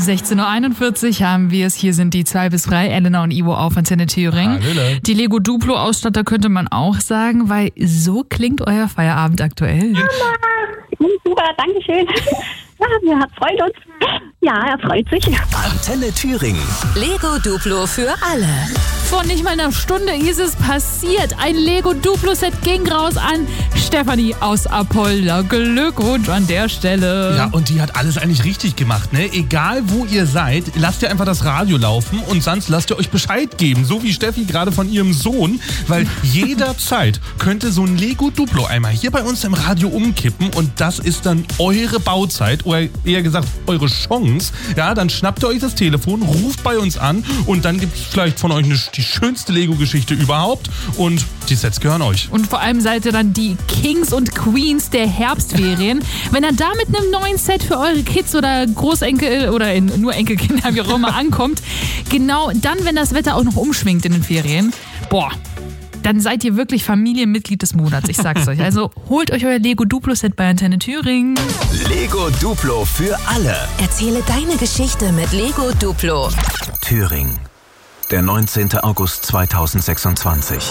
16.41 Uhr haben wir es. Hier sind die 2 bis 3, Elena und Ivo auf Antenne Thüringen. Hallöle. Die Lego Duplo-Ausstatter könnte man auch sagen, weil so klingt euer Feierabend aktuell. Mama. Super, danke schön. Ja, freut uns. Ja, er freut sich. Antenne Thüringen. Lego Duplo für alle. Vor nicht mal einer Stunde ist es passiert. Ein Lego Duplo-Set ging raus an Stefanie aus Apolda. Glückwunsch an der Stelle. Ja, und die hat alles eigentlich richtig gemacht, ne? Egal wo ihr seid, lasst ihr einfach das Radio laufen und sonst lasst ihr euch Bescheid geben. So wie Steffi gerade von ihrem Sohn, weil jederzeit könnte so ein Lego Duplo-Eimer hier bei uns im Radio umkippen und das ist dann eure Bauzeit oder eher gesagt eure Chance. Ja, dann schnappt ihr euch das Telefon, ruft bei uns an und dann gibt es vielleicht von euch die schönste Lego-Geschichte überhaupt und die Sets gehören euch. Und vor allem seid ihr dann die Kings und Queens der Herbstferien. Wenn er da mit einem neuen Set für eure Kids oder Großenkel oder nur Enkelkinder, wie auch immer, ankommt, genau dann, wenn das Wetter auch noch umschwingt in den Ferien, dann seid ihr wirklich Familienmitglied des Monats, ich sag's euch. Also holt euch euer Lego Duplo-Set bei Antenne Thüringen. Lego Duplo für alle. Erzähle deine Geschichte mit Lego Duplo. Thüringen. Der 19. August 2026.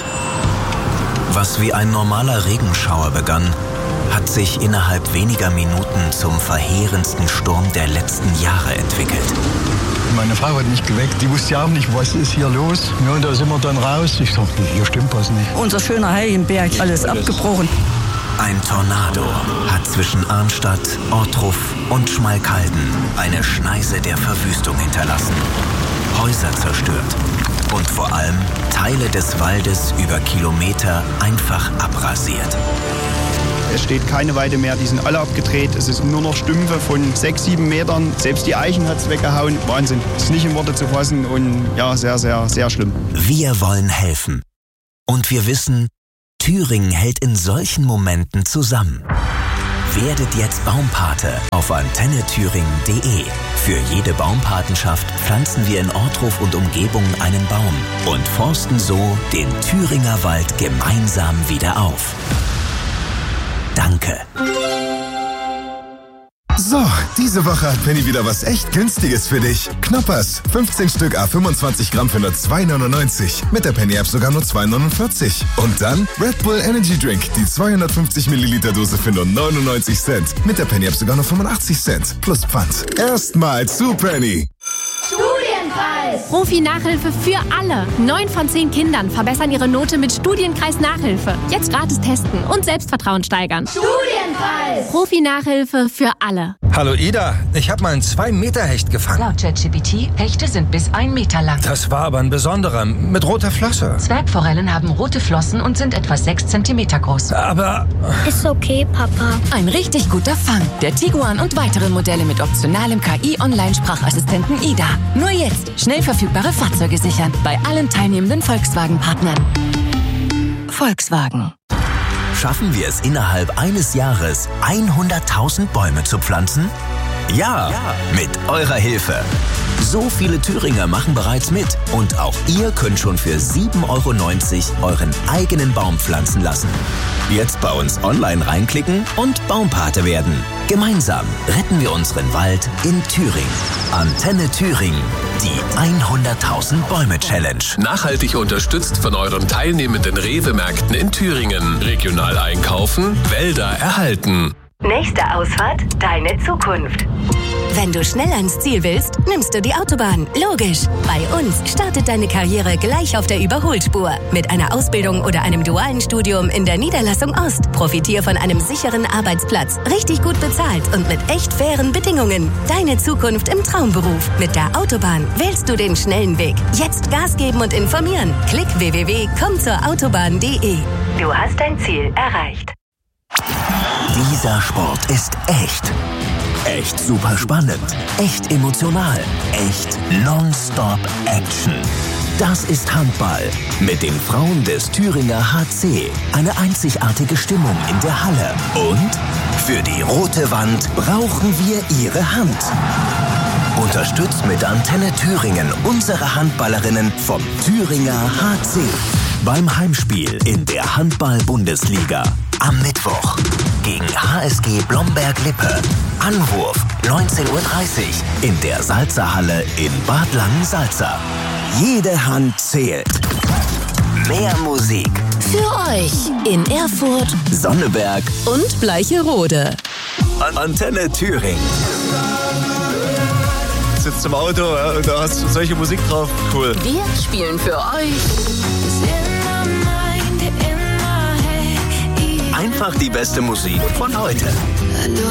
Was wie ein normaler Regenschauer begann, hat sich innerhalb weniger Minuten zum verheerendsten Sturm der letzten Jahre entwickelt. Meine Frau hat mich geweckt, die wusste ja auch nicht, was ist hier los. Ja, und da sind wir dann raus. Ich dachte, hier stimmt was nicht. Unser schöner Heiligenberg, alles abgebrochen. Ein Tornado hat zwischen Arnstadt, Ortruf und Schmalkalden eine Schneise der Verwüstung hinterlassen. Häuser zerstört und vor allem Teile des Waldes über Kilometer einfach abrasiert. Es steht keine Weide mehr, die sind alle abgedreht. Es ist nur noch Stümpfe von 6, 7 Metern. Selbst die Eichen hat es weggehauen. Wahnsinn. Ist nicht in Worte zu fassen und ja, sehr, sehr, sehr schlimm. Wir wollen helfen. Und wir wissen, Thüringen hält in solchen Momenten zusammen. Werdet jetzt Baumpate auf antennethüringen.de. Für jede Baumpatenschaft pflanzen wir in Ortruf und Umgebung einen Baum und forsten so den Thüringer Wald gemeinsam wieder auf. Danke. So, diese Woche hat Penny wieder was echt Günstiges für dich. Knoppers, 15 Stück à 25 Gramm für nur 2,99. Mit der Penny-App sogar nur 2,49. Und dann Red Bull Energy Drink, die 250 Milliliter Dose für nur 99 Cent. Mit der Penny-App sogar nur 85 Cent. Plus Pfand. Erstmal zu Penny. Studienkreis! Profi-Nachhilfe für alle. 9 von 10 Kindern verbessern ihre Note mit Studienkreis-Nachhilfe. Jetzt gratis testen und Selbstvertrauen steigern. Studienkreis! Profi-Nachhilfe für alle. Hallo Ida, ich habe mal einen 2-Meter-Hecht gefangen. Laut ChatGPT, Hechte sind bis 1 Meter lang. Das war aber ein besonderer, mit roter Flosse. Zwergforellen haben rote Flossen und sind etwa 6 Zentimeter groß. Aber... Ist okay, Papa. Ein richtig guter Fang. Der Tiguan und weitere Modelle mit optionalem KI-Online-Sprachassistenten Ida. Nur jetzt schnell verfügbare Fahrzeuge sichern bei allen teilnehmenden Volkswagen-Partnern. Volkswagen. Schaffen wir es innerhalb eines Jahres, 100.000 Bäume zu pflanzen? Ja, mit eurer Hilfe. So viele Thüringer machen bereits mit und auch ihr könnt schon für 7,90 € euren eigenen Baum pflanzen lassen. Jetzt bei uns online reinklicken und Baumpate werden. Gemeinsam retten wir unseren Wald in Thüringen. Antenne Thüringen, die 100.000 Bäume Challenge. Nachhaltig unterstützt von euren teilnehmenden Rewe-Märkten in Thüringen. Regional einkaufen, Wälder erhalten. Nächste Ausfahrt, deine Zukunft. Wenn du schnell ans Ziel willst, nimmst du die Autobahn. Logisch. Bei uns startet deine Karriere gleich auf der Überholspur. Mit einer Ausbildung oder einem dualen Studium in der Niederlassung Ost. Profitier von einem sicheren Arbeitsplatz. Richtig gut bezahlt und mit echt fairen Bedingungen. Deine Zukunft im Traumberuf. Mit der Autobahn wählst du den schnellen Weg. Jetzt Gas geben und informieren. Klick www.kommzurautobahn.de. Du hast dein Ziel erreicht. Dieser Sport ist echt. Echt super spannend. Echt emotional. Echt nonstop Action. Das ist Handball. Mit den Frauen des Thüringer HC. Eine einzigartige Stimmung in der Halle. Und für die rote Wand brauchen wir Ihre Hand. Unterstützt mit Antenne Thüringen unsere Handballerinnen vom Thüringer HC. Beim Heimspiel in der Handball-Bundesliga. Am Mittwoch gegen HSG Blomberg-Lippe. Anwurf 19:30 Uhr in der Salzerhalle in Bad Langensalza. Jede Hand zählt. Mehr Musik. Für euch in Erfurt, Sonneberg und Bleicherode. Antenne Thüringen. Sitzt im Auto und da hast du solche Musik drauf. Cool. Wir spielen für euch Einfach die beste Musik von heute.